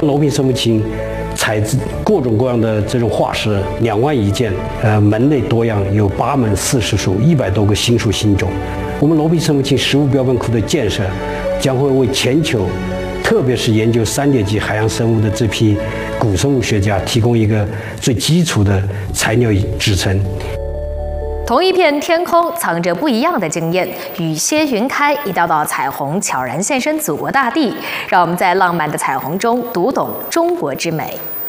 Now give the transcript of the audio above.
罗平生物厅采自各种各样的这种化石2万余件，门类多样，有8门40属100多个新属新种。我们罗平生物厅实物标本库的建设，将会为全球，特别是研究3点纪海洋生物的这批古生物学家提供一个最基础的材料支撑。 同一片天空藏着不一样的经验，雨歇云开，一道道彩虹悄然现身祖国大地，让我们在浪漫的彩虹中读懂中国之美。